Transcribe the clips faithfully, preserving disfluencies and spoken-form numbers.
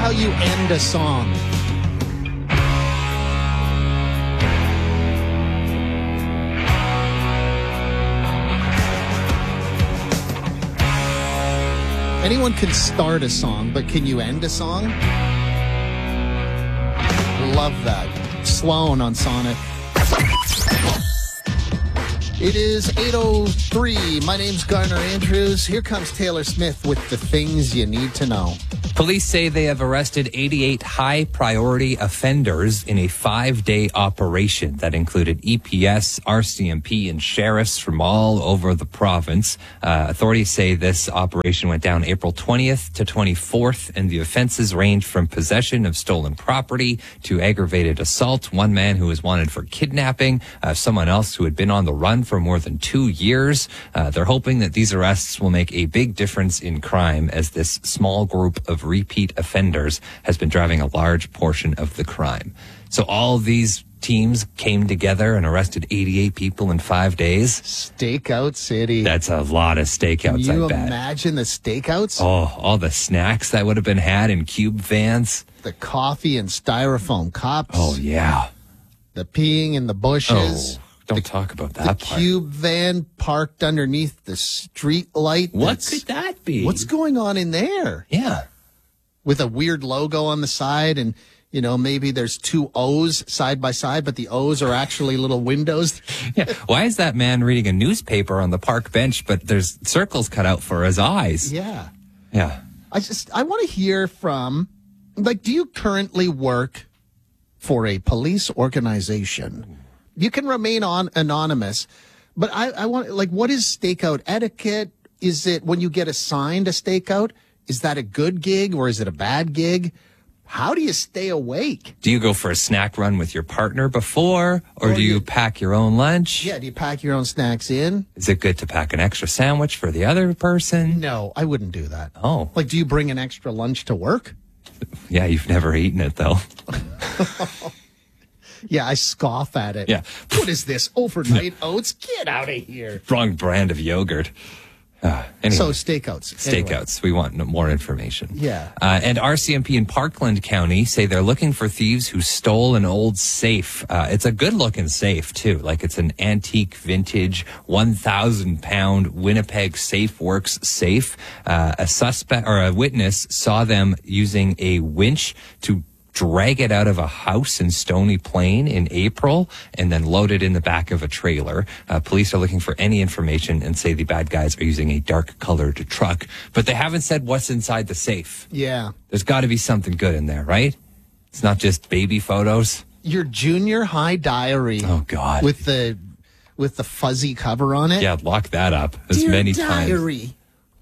how you end a song. Anyone can start a song, but can you end a song? Love that. Sloan on Sonic. It is eight oh three. My name's Garner Andrews. Here comes Taylor Smith with the things you need to know. Police say they have arrested eighty-eight high-priority offenders in a five-day operation that included E P S, R C M P, and sheriffs from all over the province. Uh, authorities say this operation went down April twentieth to twenty-fourth, and the offenses range from possession of stolen property to aggravated assault. One man who was wanted for kidnapping, uh, someone else who had been on the run for more than two years. Uh, they're hoping that these arrests will make a big difference in crime, as this small group of repeat offenders has been driving a large portion of the crime. So all these teams came together and arrested eighty-eight people in five days. Stakeout City. That's a lot of stakeouts, Can you I bet. imagine the stakeouts? Oh, all the snacks that would have been had in cube vans. The coffee and styrofoam cups. Oh, yeah. The peeing in the bushes. Oh, don't talk about that The part. cube van parked underneath the street light. What that's- could that be? What's going on in there? Yeah. With a weird logo on the side, and you know, maybe there's two O's side by side, but the O's are actually little windows. Yeah. Why is that man reading a newspaper on the park bench, but there's circles cut out for his eyes? Yeah. Yeah. I just, I want to hear from, like, do you currently work for a police organization? You can remain on anonymous, but I, I want, like, what is stakeout etiquette? Is it when you get assigned a stakeout? Is that a good gig or is it a bad gig? How do you stay awake? Do you go for a snack run with your partner before, or, Or do you you- pack your own lunch? Yeah, do you pack your own snacks in? Is it good to pack an extra sandwich for the other person? No, I wouldn't do that. Oh. Like, do you bring an extra lunch to work? Yeah, you've never eaten it, though. Yeah, I scoff at it. Yeah. What is this, overnight oats? Get out of here. Wrong brand of yogurt. Uh, anyway. So, stakeouts. Anyway. Stakeouts. We want no- more information. Yeah. Uh, and R C M P in Parkland County say they're looking for thieves who stole an old safe. Uh, it's a good looking safe, too. Like, it's an antique, vintage, one thousand pound Winnipeg Safe Works safe. Uh, a suspect or a witness saw them using a winch to drag it out of a house in Stony Plain in April and then load it in the back of a trailer. Uh, police are looking for any information and say the bad guys are using a dark colored truck, but they haven't said what's inside the safe. Yeah. There's got to be something good in there, right? It's not just baby photos. Your junior high diary. Oh, God. With the with the fuzzy cover on it. Yeah, lock that up as Dear many times. diary.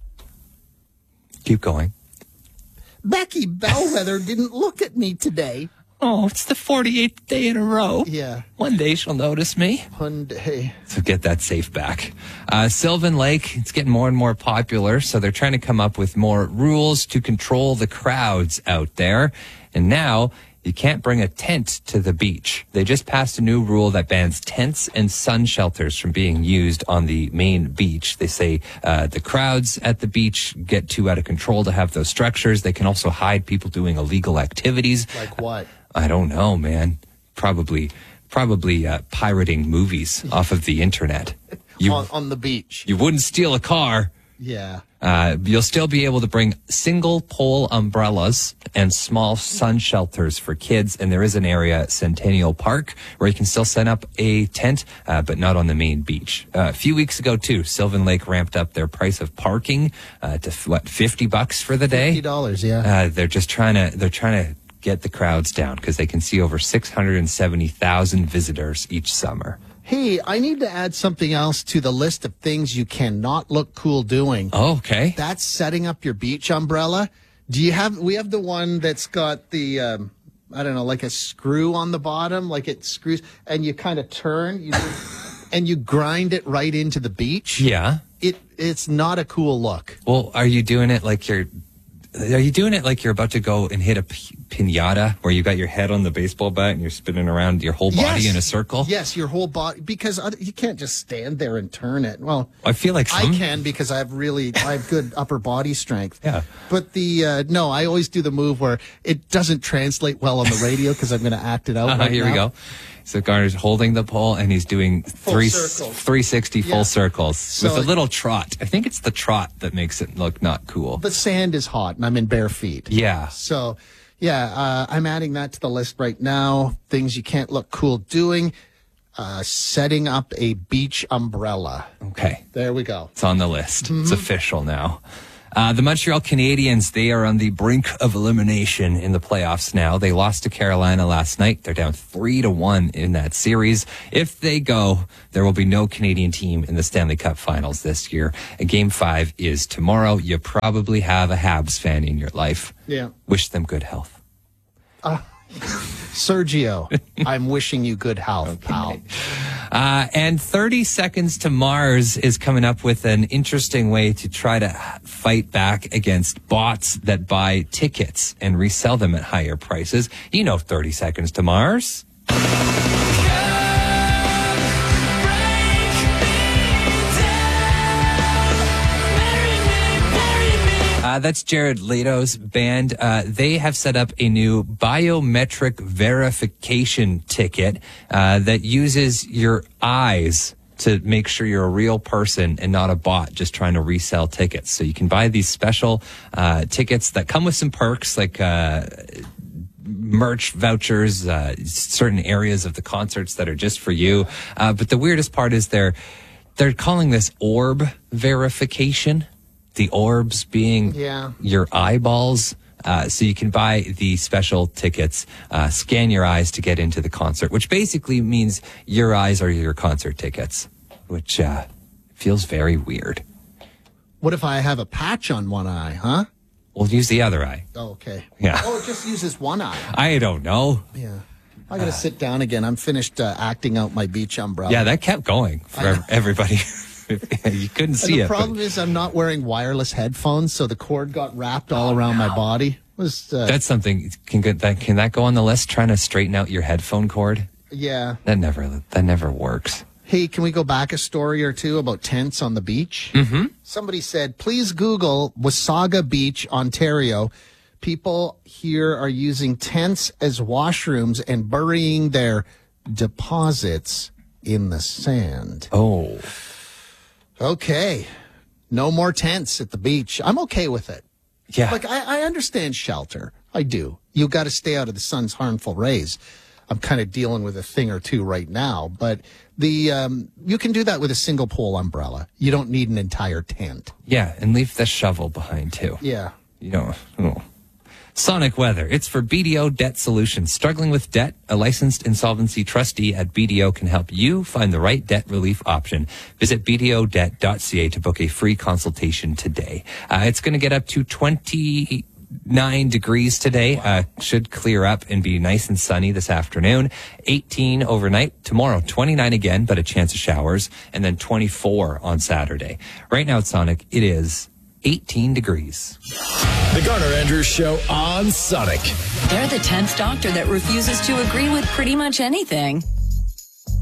Keep going. Becky Bellwether didn't look at me today. Oh, it's the forty-eighth day in a row. Yeah. One day she'll notice me. One day. So get that safe back. Uh, Sylvan Lake, it's getting more and more popular, so they're trying to come up with more rules to control the crowds out there. And now you can't bring a tent to the beach. They just passed a new rule that bans tents and sun shelters from being used on the main beach. They say uh, the crowds at the beach get too out of control to have those structures. They can also hide people doing illegal activities. Like what? I don't know, man. Probably, probably uh, pirating movies off of the internet. You, on, on the beach. you wouldn't steal a car. Yeah. Uh, you'll still be able to bring single pole umbrellas and small sun shelters for kids. And there is an area at Centennial Park where you can still set up a tent, uh, but not on the main beach. Uh, a few weeks ago, too, Sylvan Lake ramped up their price of parking uh, to, what, fifty bucks for the day? fifty dollars, yeah. Uh, they're just trying to, they're trying to get the crowds down because they can see over six hundred seventy thousand visitors each summer. Hey, I need to add something else to the list of things you cannot look cool doing. Oh, okay. That's setting up your beach umbrella. Do you have, we have the one that's got the, um, I don't know, like a screw on the bottom, like it screws, and you kind of turn, you do, and you grind it right into the beach. Yeah. It It's not a cool look. Well, are you doing it like you're, are you doing it like you're about to go and hit a p- pinata where you got your head on the baseball bat and you're spinning around your whole body Yes. in a circle? Yes, your whole body, because other, you can't just stand there and turn it. Well, I feel like some... I can because I have really, I have good upper body strength. Yeah. But the, uh, no, I always do the move where it doesn't translate well on the radio because I'm going to act it out. Uh, right here now. we go. So Garner's holding the pole and he's doing Full three, circles. three sixty Yeah. full circles So- with a little trot. I think it's the trot that makes it look not cool. The sand is hot and I'm in bare feet. Yeah. So, yeah, uh, I'm adding that to the list right now. Things you can't look cool doing. Uh, setting up a beach umbrella. Okay. There we go. It's on the list. Mm-hmm. It's official now. Uh, the Montreal Canadiens, they are on the brink of elimination in the playoffs now. They lost to Carolina last night. They're down three to one in that series. If they go, there will be no Canadian team in the Stanley Cup Finals this year. And Game five is tomorrow. You probably have a Habs fan in your life. Yeah. Wish them good health. Sergio, I'm wishing you good health, pal. Uh, and thirty Seconds to Mars is coming up with an interesting way to try to fight back against bots that buy tickets and resell them at higher prices. You know thirty Seconds to Mars. Uh, that's Jared Leto's band. Uh, they have set up a new biometric verification ticket uh, that uses your eyes to make sure you're a real person and not a bot just trying to resell tickets. So you can buy these special uh, tickets that come with some perks like uh, merch vouchers, uh, certain areas of the concerts that are just for you. Uh, but the weirdest part is they're they're calling this orb verification. The orbs being Yeah. your eyeballs. Uh, so you can buy the special tickets, uh, scan your eyes to get into the concert, which basically means your eyes are your concert tickets, which uh, feels very weird. What if I have a patch on one eye, huh? We'll use the other eye. Oh, okay. Yeah. Oh, it just uses one eye. I don't know. Yeah. I got to sit down again. I'm finished uh, acting out my beach umbrella. Yeah, that kept going for everybody. You couldn't And see the it. problem but is I'm not wearing wireless headphones, so the cord got wrapped all around my body. It was uh, that's something. Can get that? Can that go on the list? Trying to straighten out your headphone cord. yeah. That never. That never works. Hey, can we go back a story or two about tents on the beach? Mm-hmm. Somebody said, please Google Wasaga Beach, Ontario. People here are using tents as washrooms and burying their deposits in the sand. Oh. Okay. No more tents at the beach. I'm okay with it. Yeah. Like, I, I understand shelter. I do. You got to stay out of the sun's harmful rays. I'm kind of dealing with a thing or two right now, but the um, you can do that with a single pole umbrella. You don't need an entire tent. Yeah, and leave the shovel behind too. Yeah. You know. Oh. Sonic Weather. It's for B D O Debt Solutions. Struggling with debt? A licensed insolvency trustee at B D O can help you find the right debt relief option. Visit b d o debt dot c a to book a free consultation today. Uh, it's going to get up to twenty-nine degrees today. Uh, should clear up and be nice and sunny this afternoon. eighteen overnight. Tomorrow, twenty-nine again, but a chance of showers. And then twenty-four on Saturday. Right now at Sonic, it is eighteen degrees. The Garner Andrews Show on Sonic. They're the tenth doctor that refuses to agree with pretty much anything.